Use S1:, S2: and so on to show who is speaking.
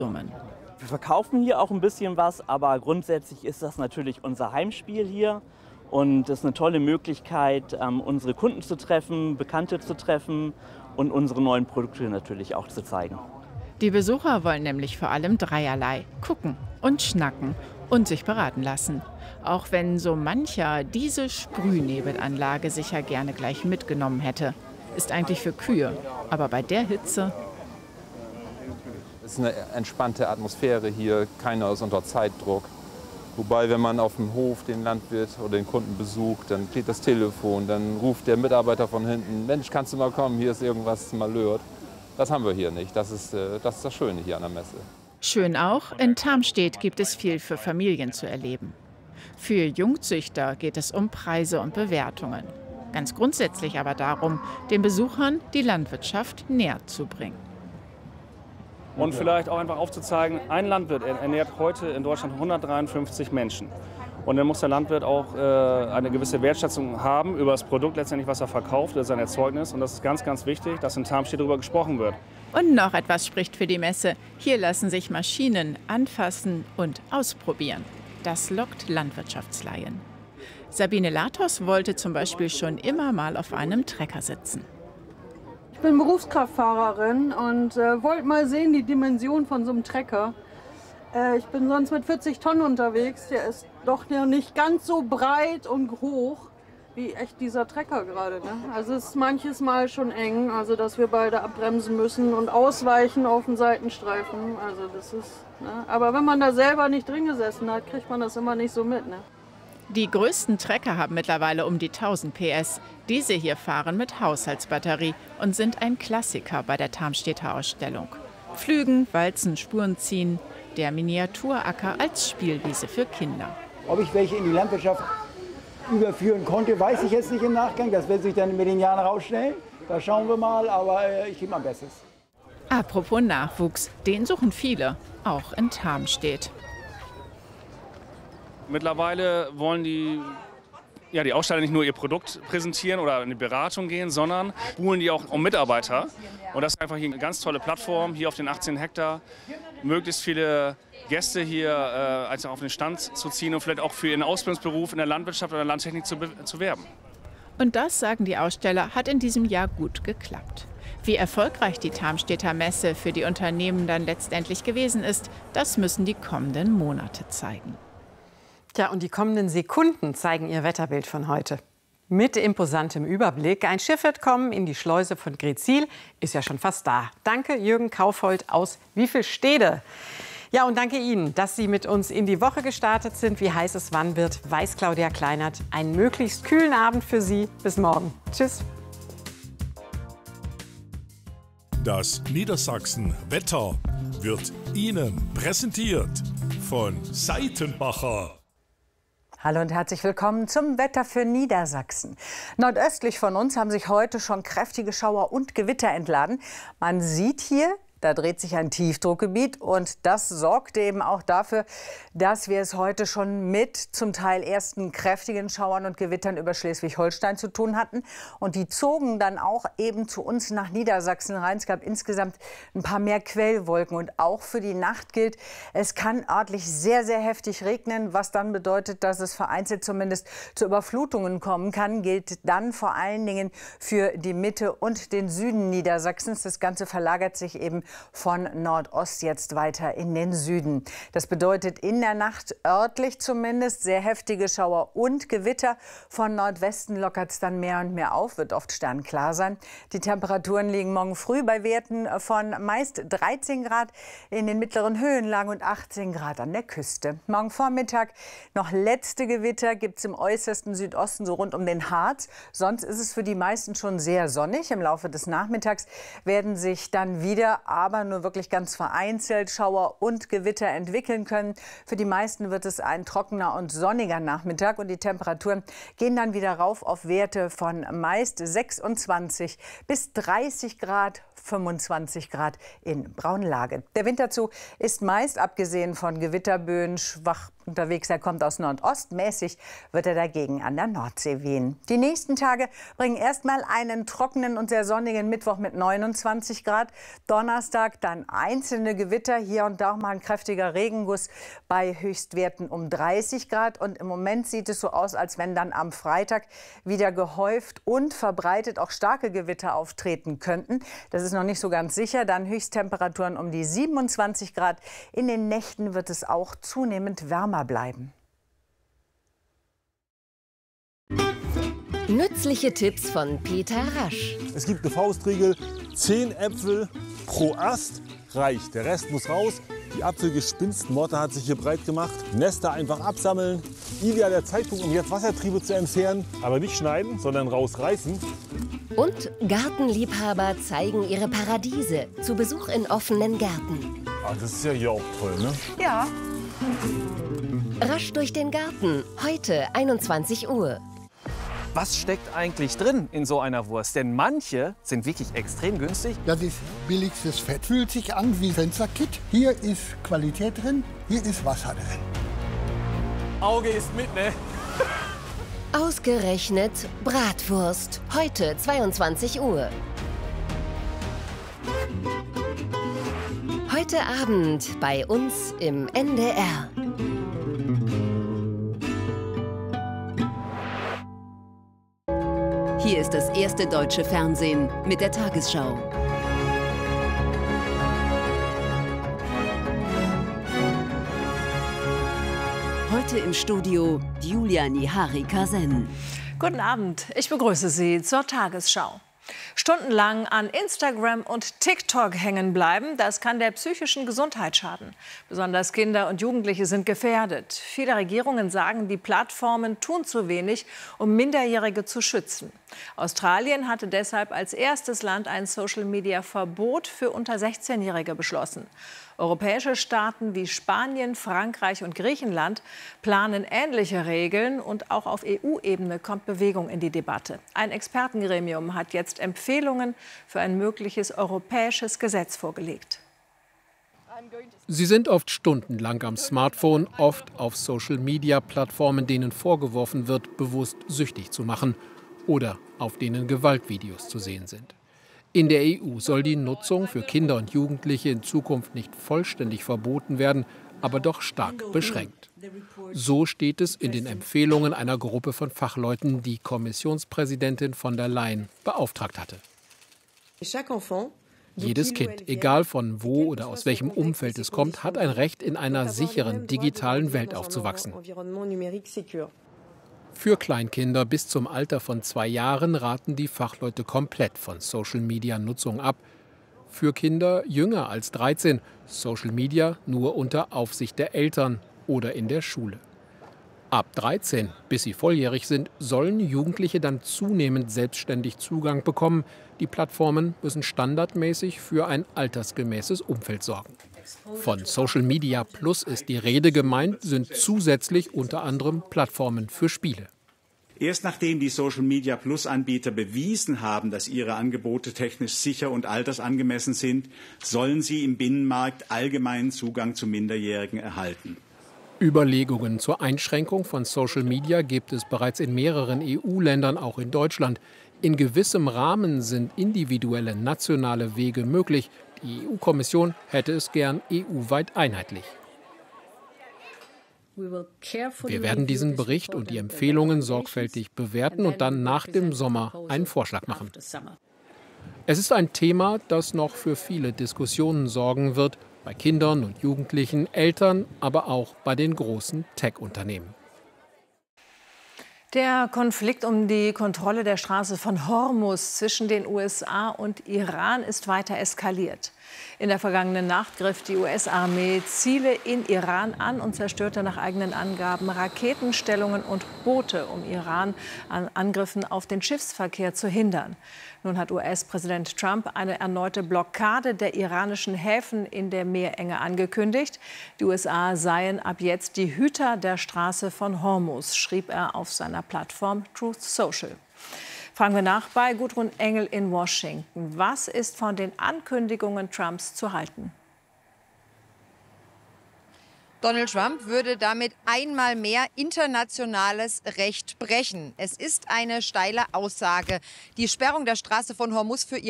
S1: Wir verkaufen hier auch ein bisschen was, aber grundsätzlich ist das natürlich unser Heimspiel hier. Und es ist eine tolle Möglichkeit, unsere Kunden zu treffen, Bekannte zu treffen und unsere neuen Produkte natürlich auch zu zeigen.
S2: Die Besucher wollen nämlich vor allem dreierlei: gucken und schnacken und sich beraten lassen. Auch wenn so mancher diese Sprühnebelanlage sicher gerne gleich mitgenommen hätte. Ist eigentlich für Kühe, aber bei der Hitze.
S3: Es ist eine entspannte Atmosphäre hier, keiner ist unter Zeitdruck. Wobei, wenn man auf dem Hof den Landwirt oder den Kunden besucht, dann geht das Telefon, dann ruft der Mitarbeiter von hinten: Mensch, kannst du mal kommen, hier ist irgendwas malört. Das haben wir hier nicht, das ist das Schöne hier an der Messe.
S2: Schön auch, in Tarmstedt gibt es viel für Familien zu erleben. Für Jungzüchter geht es um Preise und Bewertungen. Ganz grundsätzlich aber darum, den Besuchern die Landwirtschaft näher zu bringen.
S4: Und vielleicht auch einfach aufzuzeigen, ein Landwirt ernährt heute in Deutschland 153 Menschen. Und dann muss der Landwirt auch eine gewisse Wertschätzung haben über das Produkt letztendlich, was er verkauft, oder sein Erzeugnis. Und das ist ganz, ganz wichtig, dass in Tarmstedt darüber gesprochen wird.
S2: Und noch etwas spricht für die Messe. Hier lassen sich Maschinen anfassen und ausprobieren. Das lockt Landwirtschaftslaien. Sabine Latos wollte zum Beispiel schon immer mal auf einem Trecker sitzen.
S5: Ich bin Berufskraftfahrerin und wollte mal sehen die Dimension von so einem Trecker. Ich bin sonst mit 40 Tonnen unterwegs. Der ist doch nicht ganz so breit und hoch wie echt dieser Trecker gerade. Ne? Also es ist manches Mal schon eng, also dass wir beide abbremsen müssen und ausweichen auf den Seitenstreifen. Also das ist, ne? Aber wenn man da selber nicht drin gesessen hat, kriegt man das immer nicht so mit. Ne?
S2: Die größten Trecker haben mittlerweile um die 1000 PS. Diese hier fahren mit Haushaltsbatterie und sind ein Klassiker bei der Tarmstedter Ausstellung. Pflügen, walzen, Spuren ziehen. Der Miniaturacker als Spielwiese für Kinder.
S6: Ob ich welche in die Landwirtschaft überführen konnte, weiß ich jetzt nicht im Nachgang. Das wird sich dann mit den Jahren rausstellen. Da schauen wir mal, aber ich gebe mein Bestes.
S2: Apropos Nachwuchs, den suchen viele, auch in Tarmstedt.
S4: Mittlerweile wollen die Aussteller nicht nur ihr Produkt präsentieren oder in die Beratung gehen, sondern buhlen die auch um Mitarbeiter. Und das ist einfach hier eine ganz tolle Plattform, hier auf den 18 Hektar. Möglichst viele Gäste hier also auf den Stand zu ziehen und vielleicht auch für ihren Ausbildungsberuf in der Landwirtschaft oder Landtechnik zu werben.
S2: Und das, sagen die Aussteller, hat in diesem Jahr gut geklappt. Wie erfolgreich die Tarmstedter Messe für die Unternehmen dann letztendlich gewesen ist, das müssen die kommenden Monate zeigen.
S7: Tja, und die kommenden Sekunden zeigen ihr Wetterbild von heute. Mit imposantem Überblick. Ein Schiff wird kommen in die Schleuse von Greetsiel. Ist ja schon fast da. Danke, Jürgen Kaufhold aus Wiefelstede. Ja, und danke Ihnen, dass Sie mit uns in die Woche gestartet sind. Wie heiß es wann wird, weiß Claudia Kleinert. Einen möglichst kühlen Abend für Sie. Bis morgen. Tschüss.
S8: Das Niedersachsen Wetter wird Ihnen präsentiert von Seitenbacher.
S9: Hallo und herzlich willkommen zum Wetter für Niedersachsen. Nordöstlich von uns haben sich heute schon kräftige Schauer und Gewitter entladen. Man sieht hier, da dreht sich ein Tiefdruckgebiet und das sorgt eben auch dafür, dass wir es heute schon mit zum Teil ersten kräftigen Schauern und Gewittern über Schleswig-Holstein zu tun hatten. Und die zogen dann auch eben zu uns nach Niedersachsen rein. Es gab insgesamt ein paar mehr Quellwolken und auch für die Nacht gilt, es kann örtlich sehr, sehr heftig regnen, was dann bedeutet, dass es vereinzelt zumindest zu Überflutungen kommen kann, gilt dann vor allen Dingen für die Mitte und den Süden Niedersachsens. Das Ganze verlagert sich eben von Nordost jetzt weiter in den Süden. Das bedeutet in der Nacht örtlich zumindest sehr heftige Schauer und Gewitter. Von Nordwesten lockert es dann mehr und mehr auf, wird oft sternklar sein. Die Temperaturen liegen morgen früh bei Werten von meist 13 Grad in den mittleren Höhenlagen und 18 Grad an der Küste. Morgen Vormittag noch letzte Gewitter gibt es im äußersten Südosten, so rund um den Harz. Sonst ist es für die meisten schon sehr sonnig. Im Laufe des Nachmittags werden sich dann wieder aber nur wirklich ganz vereinzelt Schauer und Gewitter entwickeln können. Für die meisten wird es ein trockener und sonniger Nachmittag und die Temperaturen gehen dann wieder rauf auf Werte von meist 26 bis 30 Grad, 25 Grad in Braunlage. Der Wind dazu ist meist, abgesehen von Gewitterböen, schwach unterwegs, er kommt aus Nordost. Mäßig wird er dagegen an der Nordsee wehen. Die nächsten Tage bringen erstmal einen trockenen und sehr sonnigen Mittwoch mit 29 Grad. Donnerstag dann einzelne Gewitter, hier und da auch mal ein kräftiger Regenguss bei Höchstwerten um 30 Grad. Und im Moment sieht es so aus, als wenn dann am Freitag wieder gehäuft und verbreitet auch starke Gewitter auftreten könnten. Das ist noch nicht so ganz sicher. Dann Höchsttemperaturen um die 27 Grad. In den Nächten wird es auch zunehmend wärmer bleiben.
S10: Nützliche Tipps von Peter Rasch.
S11: Es gibt eine Faustregel, 10 Äpfel pro Ast reicht. Der Rest muss raus. Die Apfelgespinstmotte hat sich hier breit gemacht. Nester einfach absammeln. Idealer Zeitpunkt, um jetzt Wassertriebe zu entfernen. Aber nicht schneiden, sondern rausreißen.
S10: Und Gartenliebhaber zeigen ihre Paradiese zu Besuch in offenen Gärten.
S11: Ah, das ist ja hier auch toll, ne?
S9: Ja.
S10: Rasch durch den Garten, heute 21 Uhr.
S12: Was steckt eigentlich drin in so einer Wurst? Denn manche sind wirklich extrem günstig.
S13: Das ist billigstes Fett, fühlt sich an wie Fensterkit. Hier ist Qualität drin, hier ist Wasser drin.
S12: Auge ist mit, ne?
S10: Ausgerechnet Bratwurst, heute 22 Uhr. Heute Abend bei uns im NDR.
S14: Hier ist das erste deutsche Fernsehen mit der Tagesschau. Heute im Studio Julia Nihari-Kasen.
S15: Guten Abend, ich begrüße Sie zur Tagesschau. Stundenlang an Instagram und TikTok hängen bleiben, das kann der psychischen Gesundheit schaden. Besonders Kinder und Jugendliche sind gefährdet. Viele Regierungen sagen, die Plattformen tun zu wenig, um Minderjährige zu schützen. Australien hatte deshalb als erstes Land ein Social-Media-Verbot für unter 16-Jährige beschlossen. Europäische Staaten wie Spanien, Frankreich und Griechenland planen ähnliche Regeln und auch auf EU-Ebene kommt Bewegung in die Debatte. Ein Expertengremium hat jetzt Empfehlungen für ein mögliches europäisches Gesetz vorgelegt.
S16: Sie sind oft stundenlang am Smartphone, oft auf Social-Media-Plattformen, denen vorgeworfen wird, bewusst süchtig zu machen oder auf denen Gewaltvideos zu sehen sind. In der EU soll die Nutzung für Kinder und Jugendliche in Zukunft nicht vollständig verboten werden, aber doch stark beschränkt. So steht es in den Empfehlungen einer Gruppe von Fachleuten, die Kommissionspräsidentin von der Leyen beauftragt hatte. Jedes Kind, egal von wo oder aus welchem Umfeld es kommt, hat ein Recht, in einer sicheren digitalen Welt aufzuwachsen. Für Kleinkinder bis zum Alter von 2 Jahren raten die Fachleute komplett von Social-Media-Nutzung ab. Für Kinder jünger als 13 Social Media nur unter Aufsicht der Eltern oder in der Schule. Ab 13, bis sie volljährig sind, sollen Jugendliche dann zunehmend selbstständig Zugang bekommen. Die Plattformen müssen standardmäßig für ein altersgemäßes Umfeld sorgen. Von Social Media Plus ist die Rede, gemeint sind zusätzlich unter anderem Plattformen für Spiele.
S17: Erst nachdem die Social-Media-Plus-Anbieter bewiesen haben, dass ihre Angebote technisch sicher und altersangemessen sind, sollen sie im Binnenmarkt allgemeinen Zugang zu Minderjährigen erhalten.
S16: Überlegungen zur Einschränkung von Social Media gibt es bereits in mehreren EU-Ländern, auch in Deutschland. In gewissem Rahmen sind individuelle nationale Wege möglich. Die EU-Kommission hätte es gern EU-weit einheitlich. Wir werden diesen Bericht und die Empfehlungen sorgfältig bewerten und dann nach dem Sommer einen Vorschlag machen. Es ist ein Thema, das noch für viele Diskussionen sorgen wird, bei Kindern und Jugendlichen, Eltern, aber auch bei den großen Tech-Unternehmen.
S15: Der Konflikt um die Kontrolle der Straße von Hormuz zwischen den USA und Iran ist weiter eskaliert. In der vergangenen Nacht griff die US-Armee Ziele in Iran an und zerstörte nach eigenen Angaben Raketenstellungen und Boote, um Iran an Angriffen auf den Schiffsverkehr zu hindern. Nun hat US-Präsident Trump eine erneute Blockade der iranischen Häfen in der Meerenge angekündigt. Die USA seien ab jetzt die Hüter der Straße von Hormuz, schrieb er auf seiner Plattform Truth Social. Fragen wir nach bei Gudrun Engel in Washington. Was ist von den Ankündigungen Trumps zu halten?
S18: Donald Trump würde damit einmal mehr internationales Recht brechen. Es ist eine steile Aussage. Die Sperrung der Straße von Hormuz für